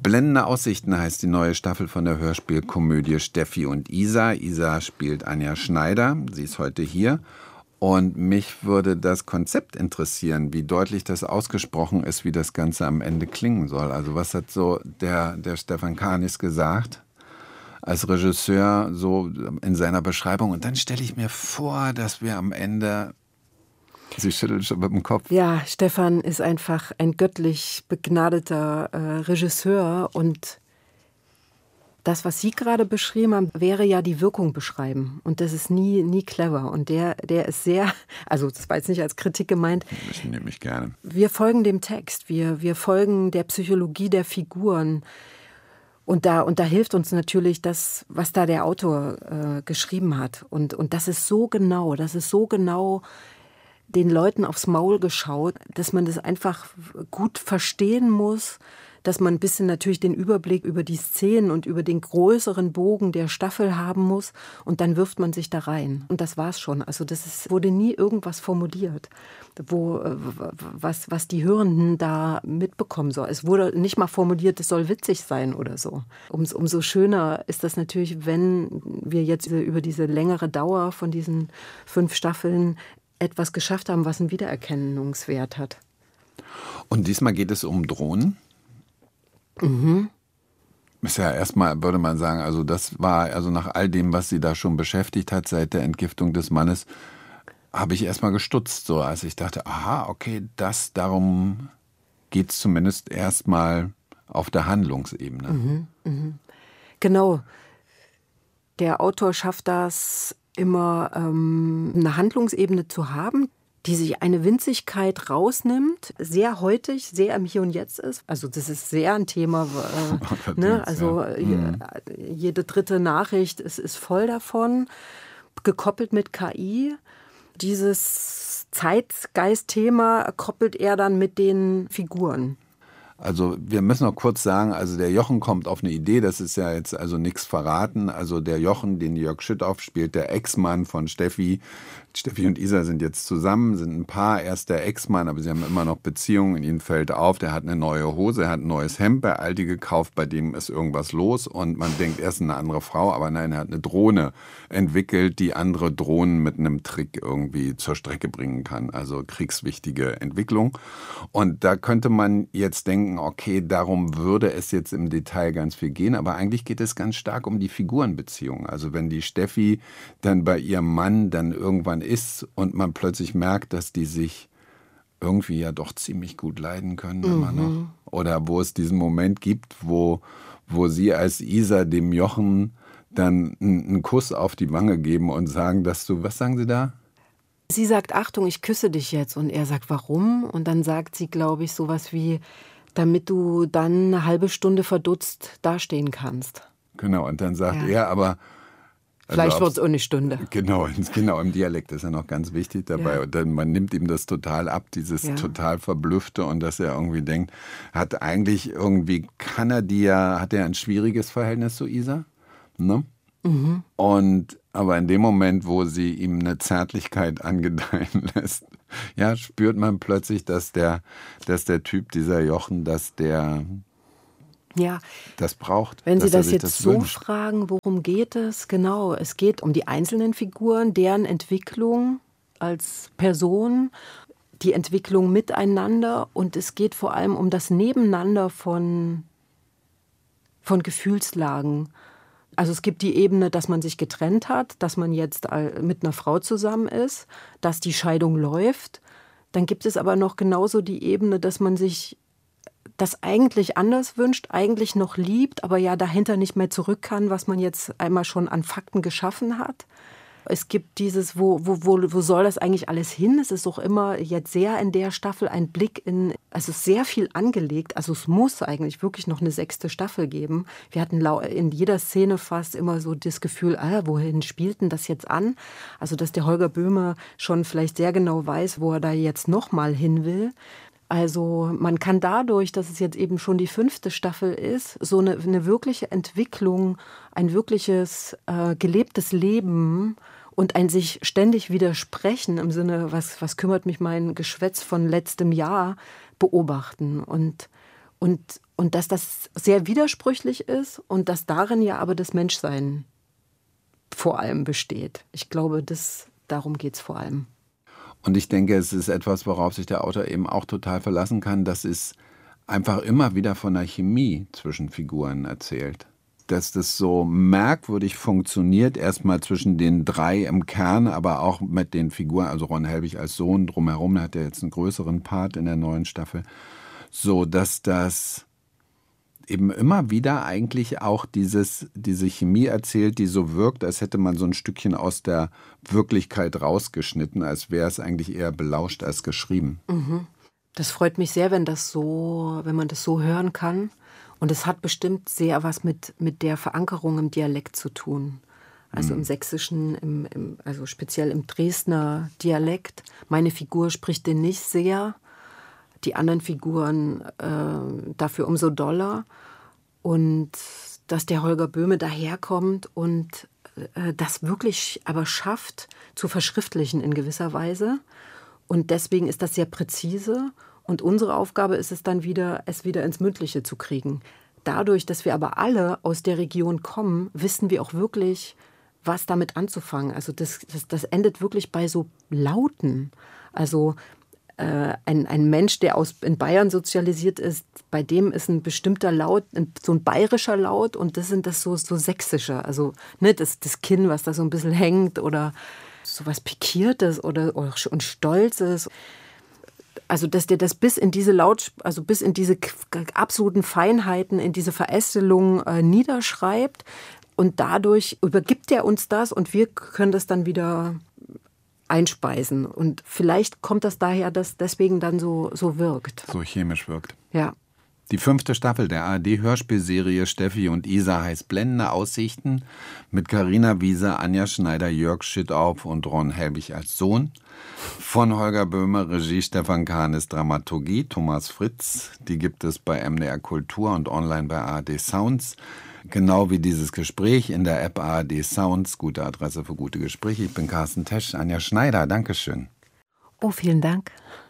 Blendende Aussichten heißt die neue Staffel von der Hörspielkomödie Steffi und Isa. Isa spielt Anja Schneider, sie ist heute hier. Und mich würde das Konzept interessieren, wie deutlich das ausgesprochen ist, wie das Ganze am Ende klingen soll. Also was hat so der Stefan Karnis gesagt als Regisseur so in seiner Beschreibung? Und dann stelle ich mir vor, dass wir am Ende... Sie schüttelt schon mit dem Kopf. Ja, Stefan ist einfach ein göttlich begnadeter Regisseur und das, was Sie gerade beschrieben haben, wäre ja die Wirkung beschreiben. Und das ist nie clever. Und der ist sehr, also das war jetzt nicht als Kritik gemeint. Das nehme ich gerne. Wir folgen dem Text, wir folgen der Psychologie der Figuren. Und da hilft uns natürlich das, was da der Autor geschrieben hat. Und das ist so genau den Leuten aufs Maul geschaut, dass man das einfach gut verstehen muss, dass man ein bisschen natürlich den Überblick über die Szenen und über den größeren Bogen der Staffel haben muss und dann wirft man sich da rein. Und das war's schon. Also wurde nie irgendwas formuliert, was die Hörenden da mitbekommen sollen. Es wurde nicht mal formuliert, es soll witzig sein oder so. Umso schöner ist das natürlich, wenn wir jetzt über diese längere Dauer von diesen 5 Staffeln etwas geschafft haben, was einen Wiedererkennungswert hat. Und diesmal geht es um Drohnen? Mhm. Ist ja erstmal, würde man sagen, also das war, also nach all dem, was sie da schon beschäftigt hat, seit der Entgiftung des Mannes, habe ich erstmal gestutzt, so als ich dachte, aha, okay, darum geht es zumindest erstmal auf der Handlungsebene. Mhm, mhm. Genau. Der Autor schafft das immer, eine Handlungsebene zu haben, die sich eine Winzigkeit rausnimmt, sehr heutig, sehr im Hier und Jetzt ist. Also das ist sehr ein Thema, ne? Also jede dritte Nachricht ist voll davon, gekoppelt mit KI. Dieses Zeitgeist-Thema koppelt er dann mit den Figuren. Also wir müssen noch kurz sagen, also der Jochen kommt auf eine Idee, das ist ja jetzt also nichts verraten. Also der Jochen, den Jörg Schüttauf spielt, der Ex-Mann von Steffi. Steffi und Isa sind jetzt zusammen, sind ein Paar, er ist der Ex-Mann, aber sie haben immer noch Beziehungen. Ihnen fällt auf, der hat eine neue Hose, er hat ein neues Hemd bei Aldi gekauft, bei dem ist irgendwas los und man denkt, er ist eine andere Frau, aber nein, er hat eine Drohne entwickelt, die andere Drohnen mit einem Trick irgendwie zur Strecke bringen kann. Also kriegswichtige Entwicklung. Und da könnte man jetzt denken, okay, darum würde es jetzt im Detail ganz viel gehen, aber eigentlich geht es ganz stark um die Figurenbeziehung. Also wenn die Steffi dann bei ihrem Mann dann irgendwann ist und man plötzlich merkt, dass die sich irgendwie ja doch ziemlich gut leiden können immer noch. Oder wo es diesen Moment gibt, wo sie als Isa dem Jochen dann einen Kuss auf die Wange geben und sagen, dass du, was sagen sie da? Sie sagt, Achtung, ich küsse dich jetzt. Und er sagt, warum? Und dann sagt sie, glaube ich, sowas wie, damit du dann eine halbe Stunde verdutzt dastehen kannst. Genau, und dann sagt er, aber... Vielleicht wird es auch eine Stunde. Genau, im Dialekt ist ja noch ganz wichtig dabei. Ja. Und dann, man nimmt ihm das total ab, dieses total Verblüffte und dass er irgendwie denkt, hat er ein schwieriges Verhältnis zu Isa? Ne? Mhm. Aber in dem Moment, wo sie ihm eine Zärtlichkeit angedeihen lässt, ja, spürt man plötzlich, dass der Typ, dieser Jochen, dass der das braucht. Wenn Sie das jetzt so fragen, worum geht es? Genau, es geht um die einzelnen Figuren, deren Entwicklung als Person, die Entwicklung miteinander und es geht vor allem um das Nebeneinander von Gefühlslagen. Also es gibt die Ebene, dass man sich getrennt hat, dass man jetzt mit einer Frau zusammen ist, dass die Scheidung läuft. Dann gibt es aber noch genauso die Ebene, dass man sich das eigentlich anders wünscht, eigentlich noch liebt, aber ja dahinter nicht mehr zurück kann, was man jetzt einmal schon an Fakten geschaffen hat. Es gibt dieses, wo soll das eigentlich alles hin? Es ist auch immer jetzt sehr in der Staffel ein Blick also sehr viel angelegt. Also es muss eigentlich wirklich noch eine 6. Staffel geben. Wir hatten in jeder Szene fast immer so das Gefühl, wohin spielt denn das jetzt an? Also dass der Holger Böhme schon vielleicht sehr genau weiß, wo er da jetzt noch mal hin will. Also man kann dadurch, dass es jetzt eben schon die 5. Staffel ist, so eine wirkliche Entwicklung, ein wirkliches gelebtes Leben und ein sich ständig widersprechen im Sinne, was kümmert mich mein Geschwätz von letztem Jahr, beobachten. Und Und dass das sehr widersprüchlich ist und dass darin ja aber das Menschsein vor allem besteht. Ich glaube, darum geht es vor allem. Und ich denke, es ist etwas, worauf sich der Autor eben auch total verlassen kann. Das ist einfach immer wieder von der Chemie zwischen Figuren erzählt. Dass das so merkwürdig funktioniert, erstmal zwischen den drei im Kern, aber auch mit den Figuren, also Ron Helbig als Sohn drumherum, hat er jetzt einen größeren Part in der neuen Staffel, so dass das eben immer wieder eigentlich auch diese Chemie erzählt, die so wirkt, als hätte man so ein Stückchen aus der Wirklichkeit rausgeschnitten, als wäre es eigentlich eher belauscht als geschrieben. Mhm. Das freut mich sehr, wenn man das so hören kann. Und es hat bestimmt sehr was mit der Verankerung im Dialekt zu tun. Also im Sächsischen, also speziell im Dresdner Dialekt. Meine Figur spricht den nicht sehr. Die anderen Figuren dafür umso doller. Und dass der Holger Böhme daherkommt und das wirklich aber schafft, zu verschriftlichen in gewisser Weise. Und deswegen ist das sehr präzise. Und unsere Aufgabe ist es dann wieder, es wieder ins Mündliche zu kriegen. Dadurch, dass wir aber alle aus der Region kommen, wissen wir auch wirklich, was damit anzufangen. Also das endet wirklich bei so Lauten. Also ein Mensch, der in Bayern sozialisiert ist, bei dem ist ein bestimmter Laut, so ein bayerischer Laut, und das sind so sächsische. Also das Kinn, was da so ein bisschen hängt oder so was Pikiertes und Stolzes. Also dass der das bis in diese bis in diese absoluten Feinheiten, in diese Verästelung niederschreibt, und dadurch übergibt er uns das und wir können das dann wieder einspeisen. Und vielleicht kommt das daher, dass deswegen dann so wirkt. So chemisch wirkt. Ja. Die 5. Staffel der ARD-Hörspielserie Steffi und Isa heißt Blendende Aussichten mit Carina Wiese, Anja Schneider, Jörg Schüttauf und Ron Helbig als Sohn. Von Holger Böhme, Regie Stefan Kahnes, Dramaturgie Thomas Fritz. Die gibt es bei MDR Kultur und online bei ARD Sounds. Genau wie dieses Gespräch in der App ARD Sounds. Gute Adresse für gute Gespräche. Ich bin Carsten Tesch. Anja Schneider, Dankeschön. Oh, vielen Dank.